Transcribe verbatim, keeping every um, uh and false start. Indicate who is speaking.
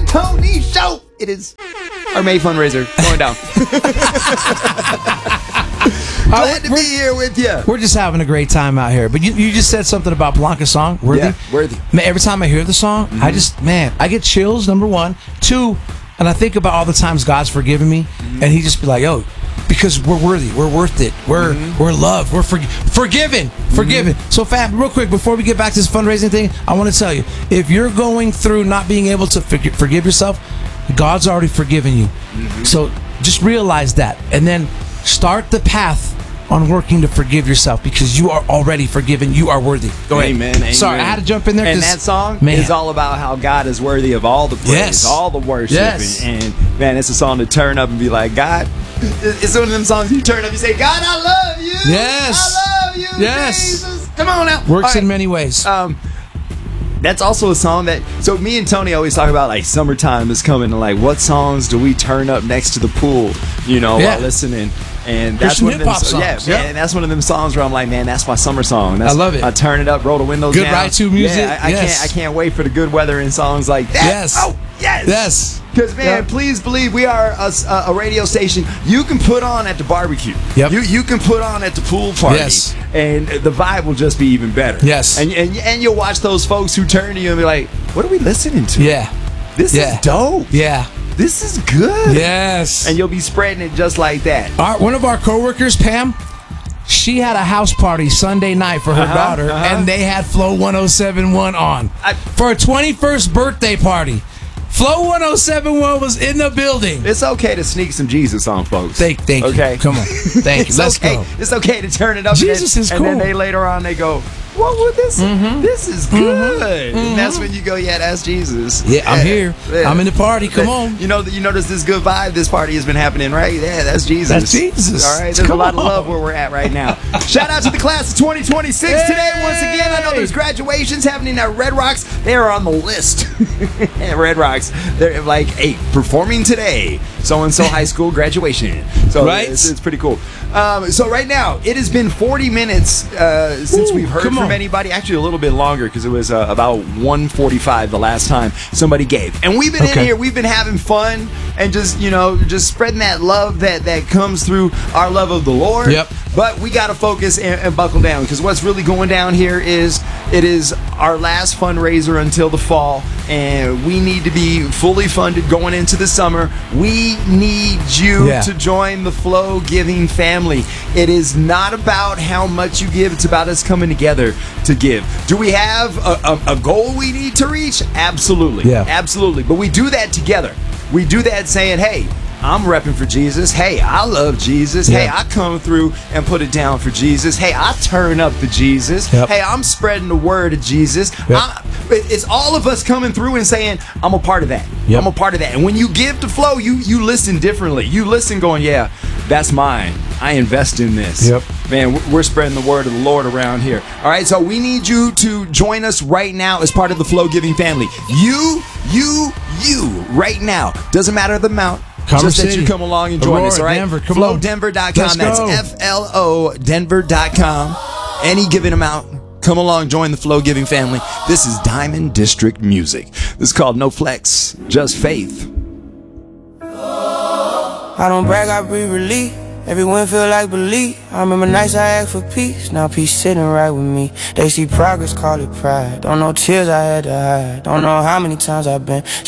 Speaker 1: Tony Show. It is our May fundraiser going down. Glad to be here with you.
Speaker 2: We're just having a great time out here. But you, you just said something about Blanca's song, Worthy.
Speaker 1: Yeah, Worthy.
Speaker 2: Man, every time I hear the song, mm-hmm. I just, man, I get chills, number one. Two, and I think about all the times God's forgiven me, mm-hmm. and he just be like, yo, because we're worthy, we're worth it, we're mm-hmm. we're loved, we're for, forgiven, forgiven. Mm-hmm. So, Fab, real quick, before we get back to this fundraising thing, I want to tell you, if you're going through not being able to forg- forgive yourself, God's already forgiven you. Mm-hmm. So just realize that, and then start the path on working to forgive yourself, because you are already forgiven. You are worthy. Go ahead.
Speaker 1: Amen. Amen.
Speaker 2: Sorry, I had to jump in there.
Speaker 1: And that song
Speaker 2: man.
Speaker 1: is all about how God is worthy of all the praise,
Speaker 2: yes.
Speaker 1: all the worship.
Speaker 2: Yes.
Speaker 1: And, and man, it's a song to turn up and be like, God, it's one of them songs you turn up and say, God, I love you.
Speaker 2: Yes.
Speaker 1: I love you,
Speaker 2: yes.
Speaker 1: Jesus. Come on out.
Speaker 2: Works
Speaker 1: right.
Speaker 2: in many ways.
Speaker 1: Um, That's also a song that, so me and Tony always talk about, like, summertime is coming, and like, what songs do we turn up next to the pool, you know,
Speaker 2: yeah.
Speaker 1: while listening? And that's
Speaker 2: Christian
Speaker 1: one of them
Speaker 2: hip-hop songs.
Speaker 1: Yeah,
Speaker 2: Yeah.
Speaker 1: man, and that's one of them songs where I'm like, man, that's my summer song. That's,
Speaker 2: I love it.
Speaker 1: I turn it up, roll the windows
Speaker 2: Good
Speaker 1: down.
Speaker 2: ride to music.
Speaker 1: Yeah, I, I
Speaker 2: yes.
Speaker 1: can't, I can't wait for the good weather and songs like that.
Speaker 2: Yes.
Speaker 1: Oh, yes.
Speaker 2: Yes.
Speaker 1: Because, man,
Speaker 2: Yep.
Speaker 1: please believe we are a, a radio station you can put on at the barbecue.
Speaker 2: Yep.
Speaker 1: You you can put on at the pool party.
Speaker 2: Yes.
Speaker 1: And the vibe will just be even better.
Speaker 2: Yes.
Speaker 1: And, and, and you'll watch those folks who turn to you and be like, what are we listening to?
Speaker 2: Yeah.
Speaker 1: This
Speaker 2: Yeah.
Speaker 1: is dope.
Speaker 2: Yeah.
Speaker 1: This is good.
Speaker 2: Yes.
Speaker 1: And you'll be spreading it just like that.
Speaker 2: Our, one of our coworkers, Pam, she had a house party Sunday night for her
Speaker 1: Uh-huh,
Speaker 2: daughter,
Speaker 1: uh-huh.
Speaker 2: and they had Flow one oh seven point one on
Speaker 1: I- It's okay to sneak some Jesus on folks.
Speaker 2: Thank, thank
Speaker 1: okay.
Speaker 2: you. Come on. Thank you.
Speaker 1: It's
Speaker 2: Let's
Speaker 1: okay.
Speaker 2: go.
Speaker 1: It's okay to turn it up.
Speaker 2: Jesus
Speaker 1: and then,
Speaker 2: is
Speaker 1: And then
Speaker 2: cool.
Speaker 1: they later on they go, what was this?
Speaker 2: Mm-hmm.
Speaker 1: This is good.
Speaker 2: Mm-hmm.
Speaker 1: And that's when you go, yeah, that's Jesus.
Speaker 2: Yeah, I'm here. I'm in the party. Come on.
Speaker 1: You know, you notice this good vibe this party has been happening, right? Yeah, that's Jesus.
Speaker 2: That's Jesus.
Speaker 1: All right, there's
Speaker 2: Come
Speaker 1: a lot
Speaker 2: on.
Speaker 1: of love where we're at right now. Shout out to the class of twenty twenty-six
Speaker 2: Hey!
Speaker 1: today. Once again, I know there's graduations happening at Red Rocks. They are on the list. At Red Rocks, they're like, hey, performing today. So-and-so high school graduation. So
Speaker 2: Right?
Speaker 1: it's, it's pretty cool. Um, so right now, it has been forty minutes uh, since
Speaker 2: Ooh,
Speaker 1: we've heard
Speaker 2: come
Speaker 1: from
Speaker 2: on.
Speaker 1: anybody. Actually, a little bit longer, because it was uh, about one forty-five the last time somebody gave. And we've been
Speaker 2: Okay.
Speaker 1: in here, we've been having fun and just, you know, just spreading that love that, that comes through our love of the Lord.
Speaker 2: Yep.
Speaker 1: But we got to focus and, and buckle down, because what's really going down here is it is our last fundraiser until the fall, and we need to be fully funded going into the summer. We need you
Speaker 2: Yeah.
Speaker 1: to join the Flow Giving family. It is not about how much you give, it's about us coming together to give. Do we have a, a, a goal we need to reach? Absolutely.
Speaker 2: Yeah.
Speaker 1: Absolutely. But we do that together. We do that saying, hey, I'm repping for Jesus. Hey, I love Jesus.
Speaker 2: Yeah.
Speaker 1: Hey, I come through and put it down for Jesus. Hey, I turn up for Jesus.
Speaker 2: Yep.
Speaker 1: Hey, I'm spreading the word of Jesus.
Speaker 2: Yep.
Speaker 1: I, it's all of us coming through and saying, I'm a part of that.
Speaker 2: Yep.
Speaker 1: I'm a part of that. And when you give to Flow, you you listen differently. You listen going, yeah, that's mine. I invest in this.
Speaker 2: Yep.
Speaker 1: Man, we're spreading the word of the Lord around here. All right, so we need you to join us right now as part of the Flow Giving family. You, you, you, right now. Doesn't matter the amount.
Speaker 2: Commerce
Speaker 1: Just that
Speaker 2: City.
Speaker 1: you come along and join
Speaker 2: Aurora,
Speaker 1: us, all right?
Speaker 2: Denver, come
Speaker 1: flow
Speaker 2: on.
Speaker 1: denver dot com.
Speaker 2: Let's
Speaker 1: That's
Speaker 2: go.
Speaker 1: F L O Denver dot com. Any given amount. Come along, join the Flow Giving family. This is Diamond District Music. This is called No Flex, Just Faith.
Speaker 3: I don't brag, I breathe relief. Everyone feel like belief. I remember nights I asked for peace. Now peace sitting right with me. They see progress, call it pride. Don't know tears I had to hide. Don't know how many times I've been